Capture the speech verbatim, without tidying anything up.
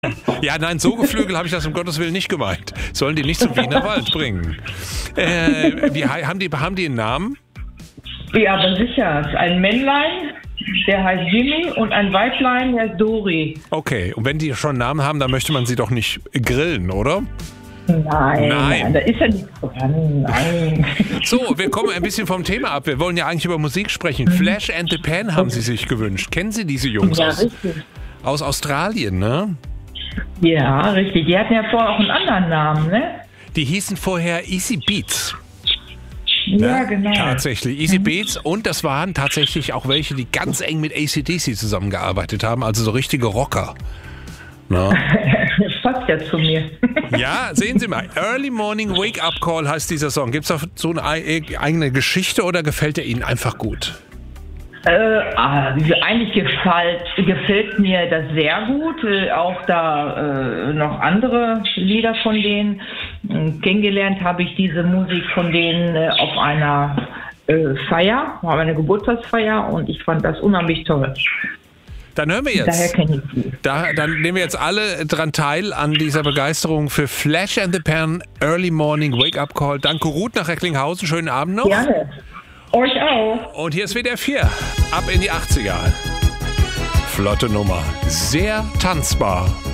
Ja, nein, so Geflügel habe ich das um Gottes Willen nicht gemeint. Sollen die nicht zum Wiener Wald bringen. Äh, wie, haben, die, haben die einen Namen? Ja, aber sicher. Es ist ein Männlein, der heißt Jimmy, und ein Weiblein, der heißt Dori. Okay, und wenn die schon einen Namen haben, dann möchte man sie doch nicht grillen, oder? Nein, Nein. nein, da ist ja nichts dran. Nein. So, wir kommen ein bisschen vom Thema ab. Wir wollen ja eigentlich über Musik sprechen. Flash and the Pan haben Sie sich gewünscht. Kennen Sie diese Jungs Ja, aus, richtig. aus Australien, ne? Ja, richtig. Die hatten ja vorher auch einen anderen Namen, ne? Die hießen vorher Easy Beats. Ja, Ne? genau. Tatsächlich, Easy Beats. Und das waren tatsächlich auch welche, die ganz eng mit A C D C zusammengearbeitet haben. Also so richtige Rocker. Na? Das passt ja zu mir. Ja, sehen Sie mal. Early Morning Wake Up Call heißt dieser Song. Gibt es da so eine eigene Geschichte oder gefällt er Ihnen einfach gut? Äh, ah, eigentlich gefällt, gefällt mir das sehr gut. Äh, auch da äh, noch andere Lieder von denen. Äh, kennengelernt habe ich diese Musik von denen äh, auf einer äh, Feier, auf einer Geburtstagsfeier, und ich fand das unheimlich toll. Dann hören wir jetzt. Daher kenne ich sie. Da, dann nehmen wir jetzt alle dran teil an dieser Begeisterung für Flash and the Pan Early Morning Wake Up Call. Danke Ruth nach Recklinghausen. Schönen Abend noch. Gerne. Euch auch. Und hier ist W D R vier. Ab in die achtziger. Flotte Nummer. Sehr tanzbar.